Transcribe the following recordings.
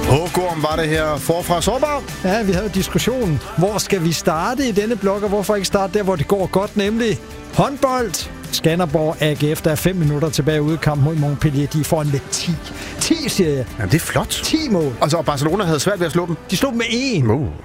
Hågorm var det her forfra sårbar. Ja, vi havde diskussionen. Hvor skal vi starte i denne blok, og hvorfor ikke starte der, hvor det går godt, nemlig håndbold. Skanderborg AGF, der er 5 minutter tilbage ude i kamp mod Montpellier. De får en lidt 10. 10, siger jeg. Jamen, det er flot. 10 mål. Altså, Barcelona havde svært ved at slå dem. De slog dem med 1.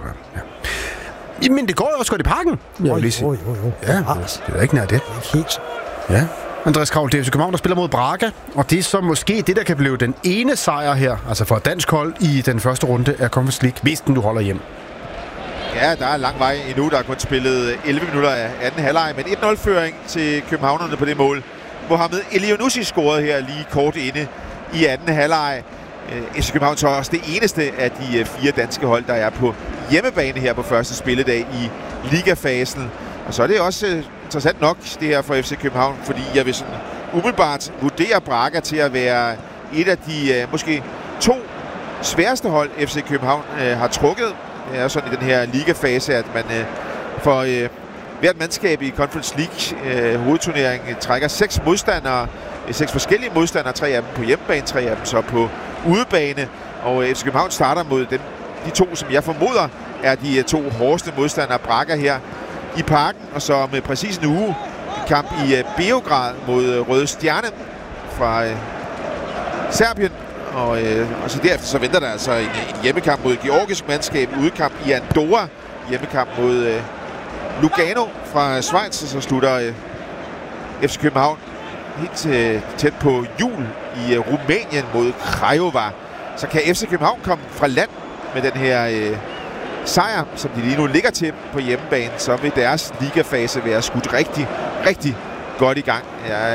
Ja. Men det går jo også godt i parken. Jo. Ja, det er ikke nær det. Helt. Ja. Andreas Kravl, det er FC København, der spiller mod Braga, og det er så måske det, der kan blive den ene sejr her, altså for et dansk hold i den første runde af Conference League, hvis den du holder hjem. Ja, der er lang vej endnu. Der er kun spillet 11 minutter af anden halvleg, men 1-0-føring til københavnerne på det mål. Mohamed Elyounoussi scorede her lige kort inde i anden halvleg. FC København så også det eneste af de 4 danske hold, der er på hjemmebane her på første spilledag i ligafasen. Og så er det også interessant nok, det her for FC København, fordi jeg vil sådan umiddelbart vurdere Braga til at være et af de måske 2 sværeste hold, FC København har trukket. Det er sådan i den her ligafase, at man for hvert mandskab i Conference League hovedturneringen trækker 6 modstandere, 6 forskellige modstandere, 3 af dem på hjemmebane, 3 af dem så på udebane. Og FC København starter mod dem, de 2, som jeg formoder er de 2 hårdeste modstandere, Braga her i parken, og så med præcis en uge en kamp i Beograd mod Røde Stjerne fra Serbien. Og så derefter så venter der altså en hjemmekamp mod georgisk mandskab, udekamp i Andorra, hjemmekamp mod Lugano fra Schweiz, og så slutter FC København helt tæt på jul i Rumænien mod Craiova. Så kan FC København komme fra land med den her sejr, som de lige nu ligger til på hjemmebane, så vil deres ligafase være skudt rigtig, rigtig godt i gang.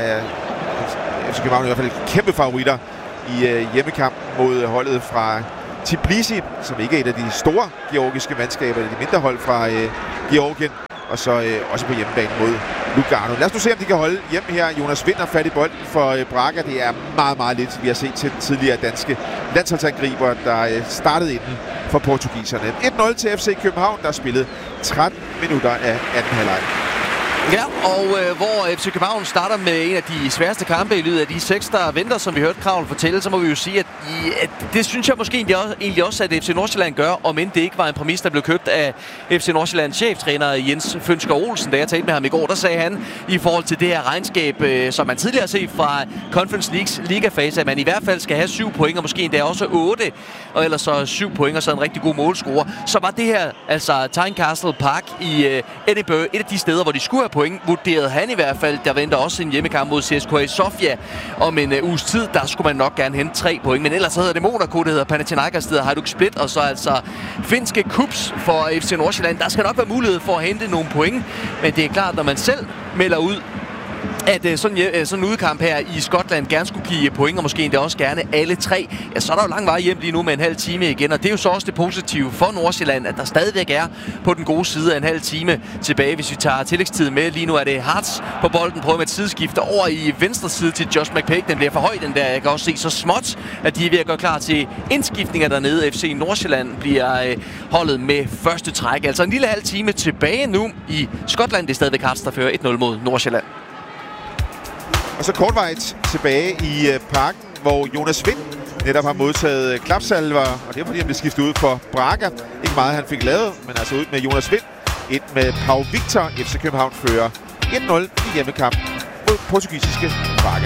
FC København er i hvert fald kæmpe favoritter i hjemmekamp mod holdet fra Tbilisi, som ikke er et af de store georgiske mandskaber, eller de mindre hold fra Georgien, og så også på hjemmebane mod Lugano. Lad os nu se, om de kan holde hjem her. Jonas Vind har fat i bolden for Braga. Det er meget, meget lidt, vi har set til den tidligere danske landsholdsangriber, der startede inden for portugiserne. 1-0 til FC København, der spillede 13 minutter af anden halvleg. Ja, og hvor FC København starter med en af de sværeste kampe i løbet af de 6, der venter, som vi hørte Kravl fortælle, så må vi jo sige, at det synes jeg måske egentlig også, at FC Nordsjælland gør, om end det ikke var en præmis, der blev købt af FC Nordsjællands cheftræner Jens Fønsker Olsen. Da jeg talte med ham i går, der sagde han i forhold til det her regnskab, som man tidligere har set fra Conference Leagues ligafase, at man i hvert fald skal have 7 point, og måske endda også 8, og ellers så 7 point, og så en rigtig god målscorer. Så var det her, altså Tynecastle Park i Edinburgh, et af de steder, hvor de skulle have point, vurderede han i hvert fald. Der venter også en hjemmekamp mod CSKA Sofia om en uges tid. Der skulle man nok gerne hente 3 point. Men ellers hedder det Monaco, det hedder Panathinaikos, det hedder Hajduk Split, og så altså finske kups for FC Nordsjælland. Der skal nok være mulighed for at hente nogle point, men det er klart, når man selv melder ud, at sådan en udkamp her i Skotland gerne skulle give point, og måske endda også gerne alle 3, ja, så er der jo lang vej hjem lige nu med en halv time igen, og det er jo så også det positive for Nordsjælland, at der stadigvæk er på den gode side af en halv time tilbage, hvis vi tager tillægstiden med. Lige nu er det Hartz på bolden, prøver med et sideskifte over i venstre side til Josh McPake. Den bliver for høj, den der. Jeg kan også se så småt, at de er ved at gøre klar til indskiftninger dernede. FC Nordsjælland bliver holdet med første træk. Altså en lille halv time tilbage nu i Skotland. Det er stadigvæk Hartz, der fører 1-0 mod Nordsjælland. Og så kortvejt tilbage i parken, hvor Jonas Vind netop har modtaget klapsalver, og det er fordi han blev skiftet ud for Braga. Ikke meget han fik lavet, men altså ud med Jonas Vind. Et med Pau Victor. FC København fører 1-0 i hjemmekamp mod portugisiske Braga.